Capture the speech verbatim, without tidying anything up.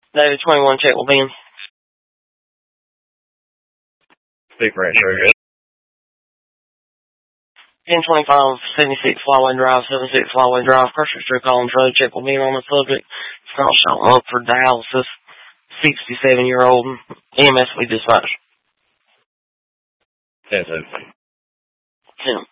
David twenty-one, check will be in. Speak ranch, very good. ten twenty-five, seventy-six Flyway Drive, seventy-six Flyway Drive, Cursor Street, Collins Road, check will be in on the subject. It's not showing up for dialysis. sixty-seven-year-old E M S we dispatched. ten two. ten.